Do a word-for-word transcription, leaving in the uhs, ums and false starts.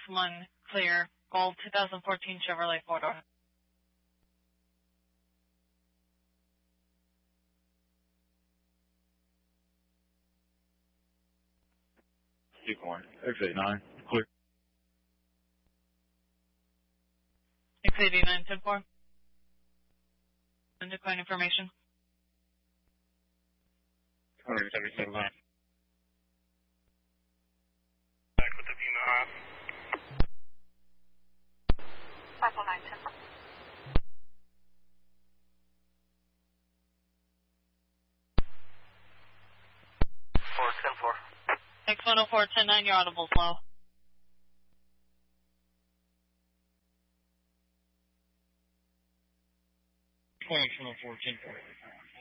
one, clear. Gold twenty fourteen Chevrolet four-door. Keep going. X eighty-nine, clear. X eighty-nine, ten four. And decline information. two seventy-seven line. Back with the Pima Hop. five one nine, ten four. four ten four. X one oh four, ten nine, your audible's low. X one oh four, ten four.